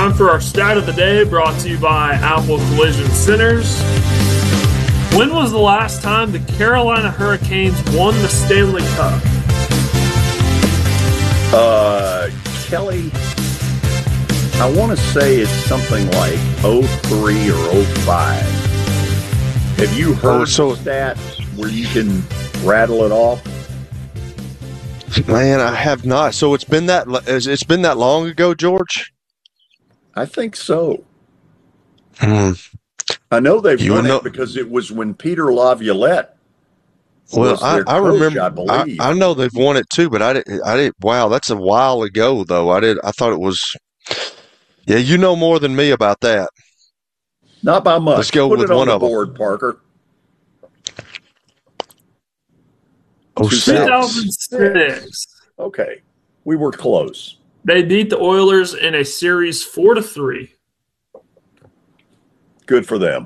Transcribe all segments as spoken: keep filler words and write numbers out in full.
Time for our stat of the day, brought to you by Apple Collision Centers. When was the last time the Carolina Hurricanes won the Stanley Cup? Uh, Kelly, I want to say it's something like oh three or oh five. Have you heard oh, so, stats where you can rattle it off? Man, I have not. So it's been that it's been that long ago, George? I think so. Hmm. I know they've You won know- it because it was when Peter Laviolette Well, was I, their I coach, remember. I I, believe. I know they've won it too, but I didn't. I didn't. Wow, that's a while ago, though. I did. I thought it was. Yeah, you know more than me about that. Not by much. Let's go Put with it on one the of 'em. board, Parker. Oh, two six. thousand six. Okay, we were close. They beat the Oilers in a series four to three. Good for them.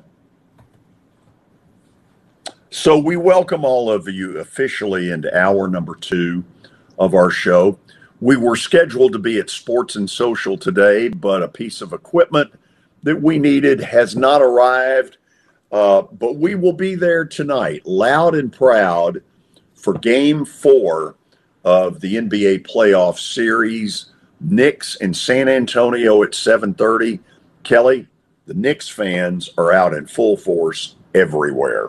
So we welcome all of you officially into hour number two of our show. We were scheduled to be at Sports and Social today, but a piece of equipment that we needed has not arrived. Uh, but we will be there tonight, loud and proud, for Game Four of the N B A Playoff Series. Knicks in San Antonio at seven thirty. Kelly, the Knicks fans are out in full force everywhere.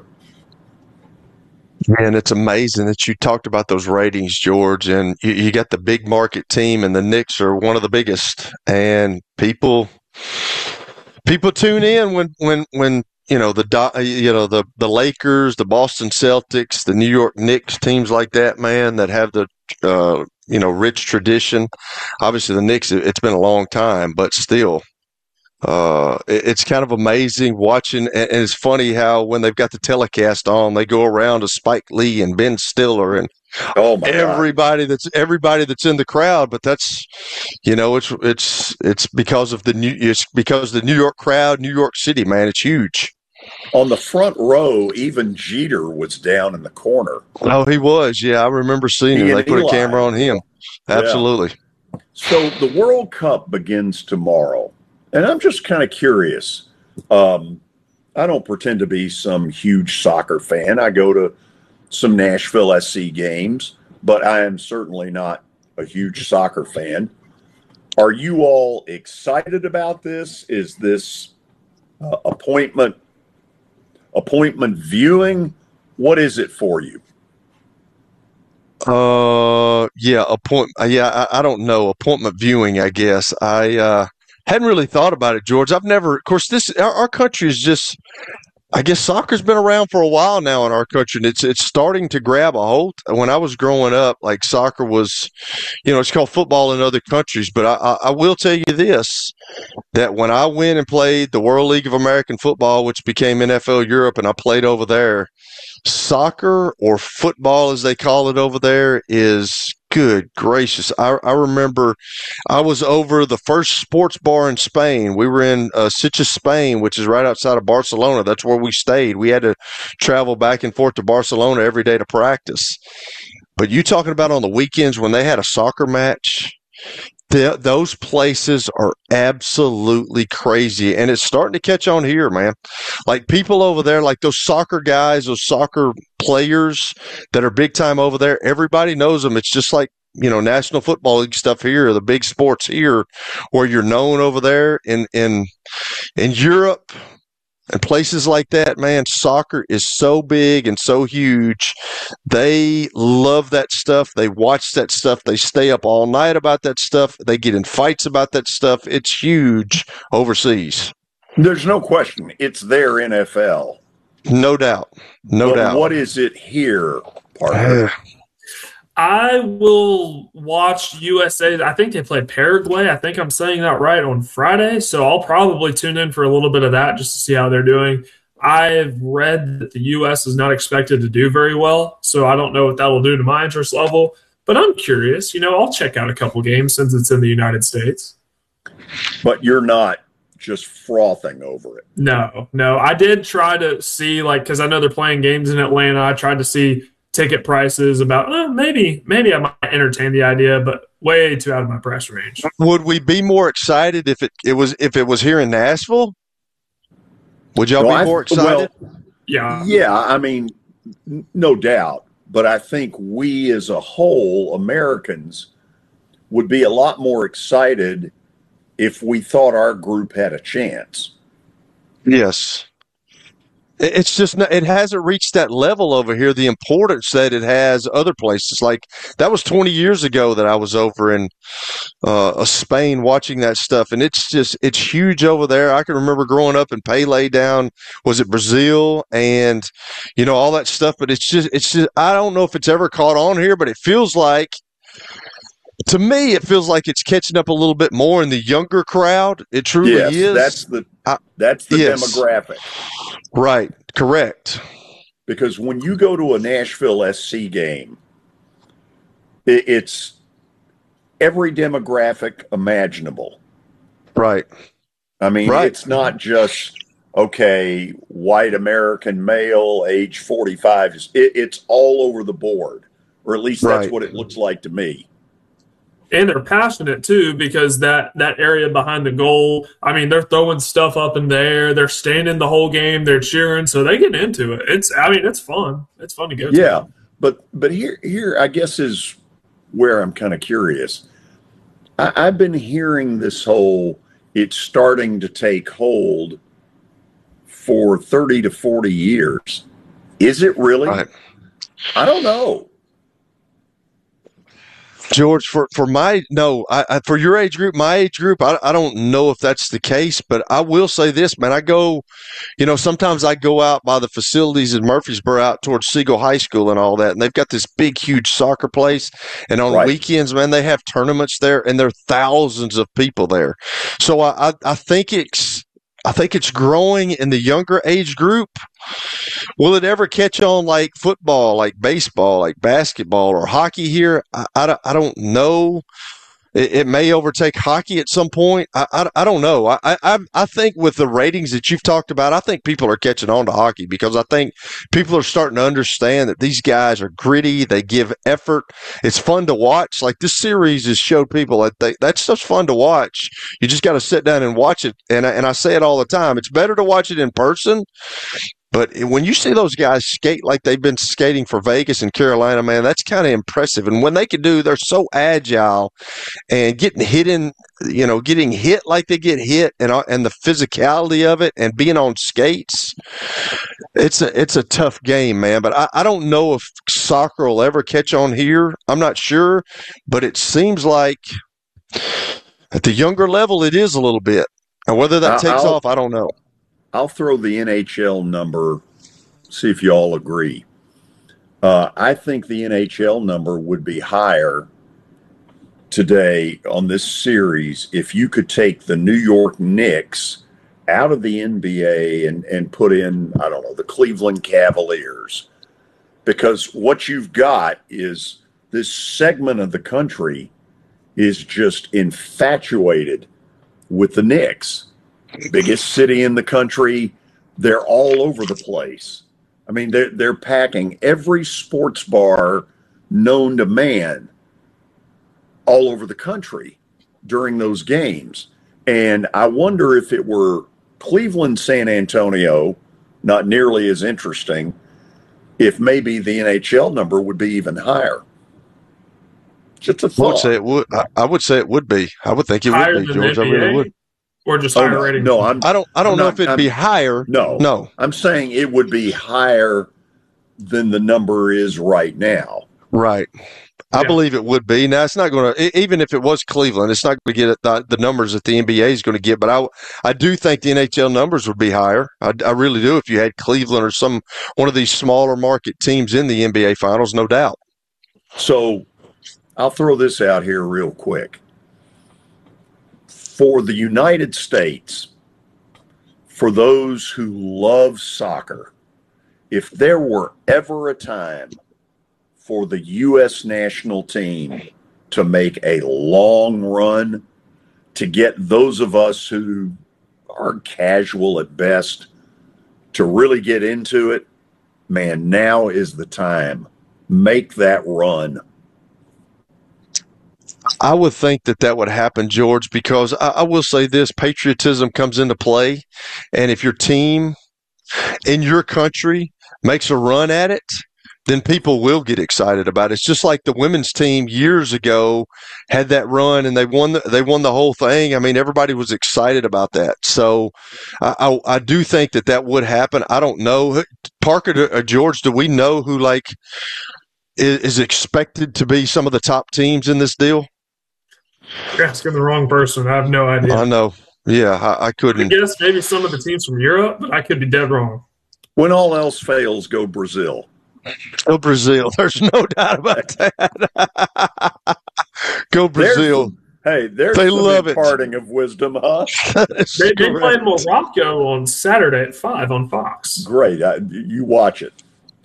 Man, it's amazing that you talked about those ratings, George, and you, you got the big market team, and the Knicks are one of the biggest. And people, people tune in when, when, when you know the Do- you know the the Lakers, the Boston Celtics, the New York Knicks, teams like that, man, that have the uh, you know rich tradition. Obviously, the Knicks, it's been a long time, but still. Uh, it, it's kind of amazing watching, and, and it's funny how when they've got the telecast on, they go around to Spike Lee and Ben Stiller and Oh my God. everybody that's everybody that's in the crowd. But that's, you know, it's it's it's because of the new it's because the New York crowd, New York City, man, it's huge. On the front row, even Jeter was down in the corner. Oh, he was, yeah, I remember seeing He him. and They put Eli. a camera on him. Absolutely. So the World Cup begins tomorrow, and I'm just kind of curious. Um, I don't pretend to be some huge soccer fan. I go to some Nashville S C games, but I am certainly not a huge soccer fan. Are you all excited about this? Is this uh, appointment appointment viewing? What is it for you? Uh, yeah, appoint. uh, Yeah, I, I don't know. Appointment viewing, I guess. I uh, hadn't really thought about it, George. I've never. Of course, this our, our country is just. I guess soccer's been around for a while now in our country, and it's it's starting to grab a hold. When I was growing up, like soccer was, you know, it's called football in other countries. But I, I, I will tell you this: that when I went and played the World League of American Football, which became N F L Europe, and I played over there, soccer or football, as they call it over there, is good gracious. I, I remember I was over the first sports bar in Spain. We were in uh, Sitges, Spain, which is right outside of Barcelona. That's where we stayed. We had to travel back and forth to Barcelona every day to practice. But you talking about on the weekends when they had a soccer match, the, those places are absolutely crazy. And it's starting to catch on here, man. Like people over there, like those soccer guys, those soccer players that are big time over there, everybody knows them. It's just like, you know, National Football League stuff here, the big sports here, where you're known over there in, in, in Europe and places like that, man. Soccer is so big and so huge. They love that stuff. They watch that stuff. They stay up all night about that stuff. They get in fights about that stuff. It's huge overseas. There's no question. It's their N F L. No doubt. No but doubt. What is it here, Parker? I will watch U S A. I think they play Paraguay. I think I'm saying that right on Friday. So I'll probably tune in for a little bit of that just to see how they're doing. I've read that the U S is not expected to do very well. So I don't know what that will do to my interest level. But I'm curious. You know, I'll check out a couple games since it's in the United States. But you're not just frothing over it. No, no. I did try to see, like, because I know they're playing games in Atlanta. I tried to see ticket prices about eh, maybe maybe I might entertain the idea, but way too out of my price range. Would we be more excited if it, it was if it was here in Nashville? Would y'all No, be I- more excited? Well, Yeah. yeah, I mean, n- no doubt. But I think we as a whole, Americans, would be a lot more excited if we thought our group had a chance. Yes. It- It's just not, it hasn't reached that level over here, the importance that it has other places. Like that was twenty years ago that I was over in uh, Spain watching that stuff. And it's just, it's huge over there. I can remember growing up and Pele down, was it Brazil and, you know, all that stuff. But it's just, it's just, I don't know if it's ever caught on here, but it feels like, to me, it feels like it's catching up a little bit more in the younger crowd. It truly Yes, is. that's the I- that's the yes. demographic. Right. Correct. Because when you go to a Nashville S C game, it, it's every demographic imaginable. Right. I mean, Right. it's not just okay, white American male, age forty-five. It, it's all over the board, or at least that's Right. what it looks like to me. And they're passionate too, because that that area behind the goal, I mean, they're throwing stuff up in the air, they're standing the whole game, they're cheering, so they get into it. It's I mean, it's fun. It's fun to go to. Yeah, but but here here I guess is where I'm kind of curious. I, I've been hearing this whole it's starting to take hold for thirty to forty years. Is it really? Right. I don't know. George, for, for my, no, I, I, for your age group, my age group, I, I don't know if that's the case, but I will say this, man, I go, you know, sometimes I go out by the facilities in Murfreesboro out towards Siegel High School and all that, and they've got this big, huge soccer place, and on Right. weekends, man, they have tournaments there, and there are thousands of people there. So I, I, I think it's, I think it's growing in the younger age group. Will it ever catch on like football, like baseball, like basketball, or hockey here? I, I, don't- I don't know. It, it may overtake hockey at some point. I, I, I don't know. I, I I think with the ratings that you've talked about, I think people are catching on to hockey because I think people are starting to understand that these guys are gritty. They give effort. It's fun to watch. Like this series has showed people that they, that stuff's fun to watch. You just got to sit down and watch it. And I, and I say it all the time. It's better to watch it in person. But when you see those guys skate like they've been skating for Vegas and Carolina, man, that's kind of impressive. And when they can do, they're so agile and getting hit in, you know, getting hit like they get hit, and and the physicality of it, and being on skates. It's a it's a tough game, man. But I, I don't know if soccer will ever catch on here. I'm not sure, but it seems like at the younger level, it is a little bit. And whether that I'll- takes I'll- off, I don't know. I'll throw the N H L number, see if you all agree. Uh, I think the N H L number would be higher today on this series if you could take the New York Knicks out of the N B A and, and put in, I don't know, the Cleveland Cavaliers. Because what you've got is this segment of the country is just infatuated with the Knicks. Biggest city in the country. They're all over the place. I mean, they're, they're packing every sports bar known to man all over the country during those games. And I wonder if it were Cleveland, San Antonio, not nearly as interesting, if maybe the N H L number would be even higher. Just a I would thought. say it would. I, I would say it would be. I would think it Higher would be, than George. the I N B A? really would. Or just Oh, higher no, rating. no, I'm I don't. I don't I'm know not- if it'd I'm- be higher. no, No. I'm saying it would be higher than the number is right now. Right. I Yeah. believe it would be. Now it's not going to. Even if it was Cleveland, it's not going to get the, the numbers that the N B A is going to get. But I, I do think the N H L numbers would be higher. I, I really do. If you had Cleveland or some one of these smaller market teams in the N B A finals, no doubt. So I'll throw this out here real quick. For the United States, for those who love soccer, if there were ever a time for the U S national team to make a long run, to get those of us who are casual at best to really get into it, man, now is the time. make that run? I would think that that would happen, George, because I, I will say this, patriotism comes into play. And if your team in your country makes a run at it, then people will get excited about it. It's just like the women's team years ago had that run and they won the, they won the whole thing. I mean, everybody was excited about that. So I, I, I do think that that would happen. I don't know. Parker or George, do we know who like is, is expected to be some of the top teams in this deal? You're asking the wrong person. I have no idea. I know. Yeah, I, I couldn't. I guess maybe some of the teams from Europe, but I could be dead wrong. When all else fails, go Brazil. Go Brazil. There's no doubt about that. Go Brazil. There's, hey, there's they some love imparting it. Of wisdom, huh? They, they play Morocco on Saturday at five on Fox. Great. I, you watch it.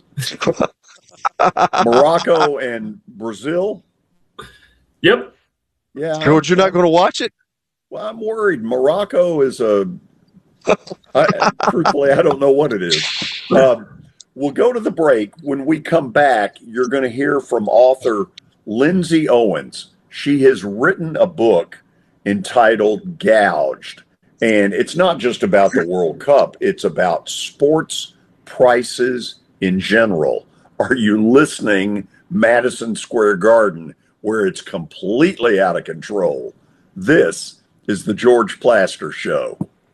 Morocco and Brazil? Yep. Yeah. George, you're not going to watch it? Well, I'm worried. Morocco is a I, truthfully, I don't know what it is. Um, we'll go to the break. When we come back, you're going to hear from author Lindsay Owens. She has written a book entitled Gouged. And it's not just about the World Cup. It's about sports prices in general. Are you listening, Madison Square Garden, where it's completely out of control? This is the George Plaster Show.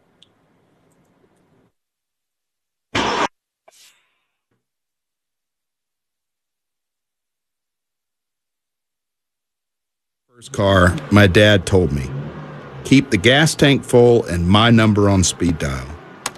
First car, my dad told me, keep the gas tank full and my number on speed dial.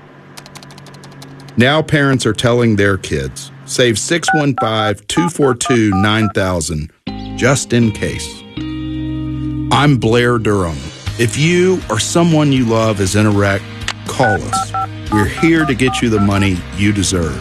Now parents are telling their kids, save six one five, two four two, nine thousand just in case. I'm Blair Durham. If you or someone you love is in a wreck, call us. We're here to get you the money you deserve.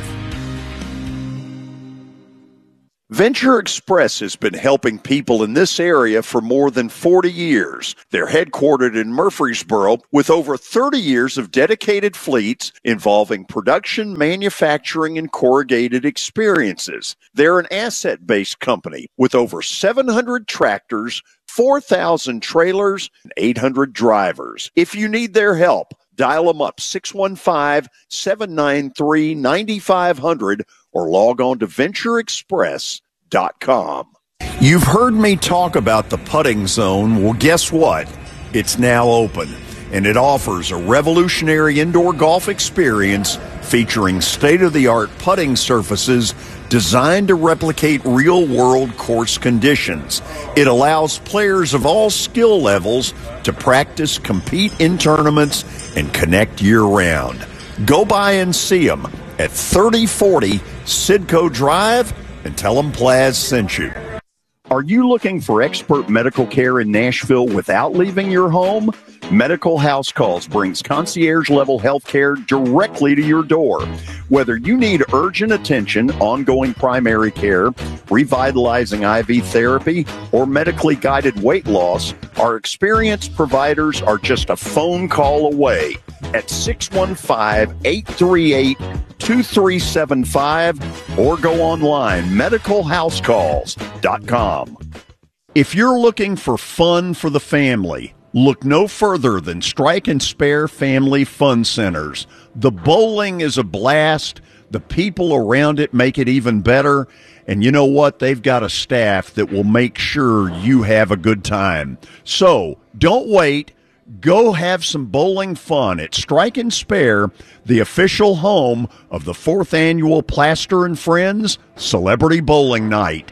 Venture Express has been helping people in this area for more than forty years. They're headquartered in Murfreesboro with over thirty years of dedicated fleets involving production, manufacturing, and corrugated experiences. They're an asset-based company with over seven hundred tractors, four thousand trailers, and eight hundred drivers. If you need their help, dial them up six one five, seven nine three, nine five zero zero or log on to venture express dot com. You've heard me talk about the Putting Zone. Well, guess what? It's now open, and it offers a revolutionary indoor golf experience featuring state-of-the-art putting surfaces designed to replicate real-world course conditions. It allows players of all skill levels to practice, compete in tournaments, and connect year-round. Go by and see them at thirty forty Sidco Drive and tell them Plaz sent you. Are you looking for expert medical care in Nashville without leaving your home? Medical House Calls brings concierge-level health care directly to your door. Whether you need urgent attention, ongoing primary care, revitalizing I V therapy, or medically guided weight loss, our experienced providers are just a phone call away at six one five, eight three eight, two three seven five or go online, medical house calls dot com. If you're looking for fun for the family, look no further than Strike and Spare Family Fun Centers. The bowling is a blast. The people around it make it even better. And you know what? They've got a staff that will make sure you have a good time. So don't wait. Go have some bowling fun at Strike and Spare, the official home of the fourth annual Plaster and Friends Celebrity Bowling Night.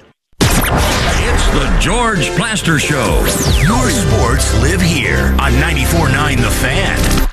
It's the George Plaster Show. Your sports live here on ninety-four point nine The Fan.